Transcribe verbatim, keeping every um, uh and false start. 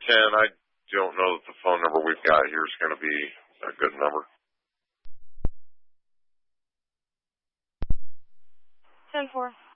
Ken, I don't know that the phone number we've got here is going to be a good number. ten four.